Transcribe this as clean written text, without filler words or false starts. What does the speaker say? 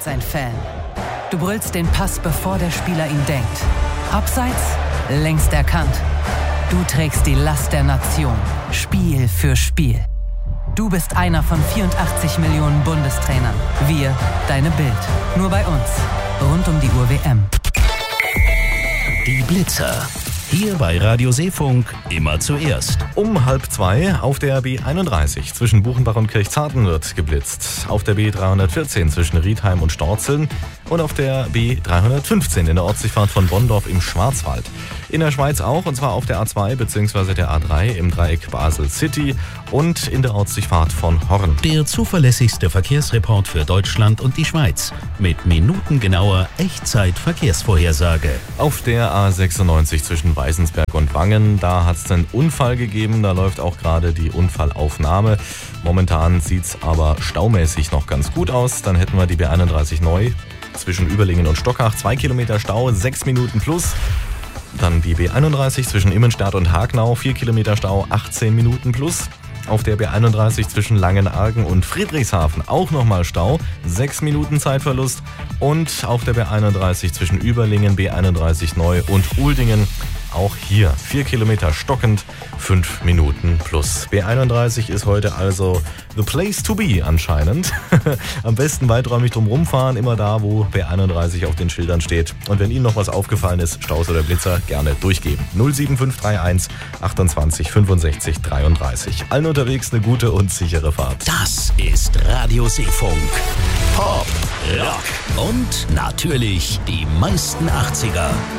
als ein Fan. Du brüllst den Pass, bevor der Spieler ihn denkt. Abseits? Längst erkannt. Du trägst die Last der Nation. Spiel für Spiel. Du bist einer von 84 Millionen Bundestrainern. Wir, deine Bild. Nur bei uns. Rund um die Uhr WM. Die Blitzer. Hier bei Radio Seefunk immer zuerst. Um 1:30 auf der B31 zwischen Buchenbach und Kirchzarten wird geblitzt. Auf der B314 zwischen Riedheim und Storzeln und auf der B315 in der Ortsdurchfahrt von Bonndorf im Schwarzwald. In der Schweiz auch, und zwar auf der A2 bzw. der A3 im Dreieck Basel City und in der Ortsdurchfahrt von Horn. Der zuverlässigste Verkehrsreport für Deutschland und die Schweiz mit minutengenauer Echtzeit-Verkehrsvorhersage. Auf der A96 zwischen Weißensberg und Wangen, da hat es einen Unfall gegeben, da läuft auch gerade die Unfallaufnahme. Momentan sieht es aber staumäßig noch ganz gut aus. Dann hätten wir die B31 neu zwischen Überlingen und Stockach, 2 Kilometer Stau, 6 Minuten plus. Dann die B31 zwischen Immenstadt und Hagnau, 4 Kilometer Stau, 18 Minuten plus. Auf der B31 zwischen Langenargen und Friedrichshafen auch nochmal Stau, 6 Minuten Zeitverlust. Und auf der B31 zwischen Überlingen, B31 neu und Uldingen auch hier 4 Kilometer stockend, 5 Minuten plus. B31 ist heute also the place to be anscheinend. Am besten weiträumig drum rumfahren, immer da, wo B31 auf den Schildern steht. Und wenn Ihnen noch was aufgefallen ist, Staus oder Blitzer, gerne durchgeben. 07531 28 65 33. Allen unterwegs eine gute und sichere Fahrt. Das ist Radio Seefunk. Pop, Rock und natürlich die meisten 80er.